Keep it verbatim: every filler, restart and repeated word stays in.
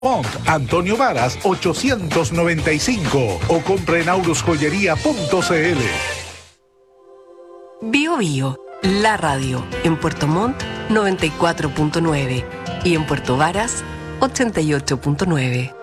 Montt, Antonio Varas ochocientos noventa y cinco o compre en aurus joyería punto c l. Bio Bio, la radio en Puerto Montt noventa y cuatro punto nueve y en Puerto Varas ochenta y ocho punto nueve.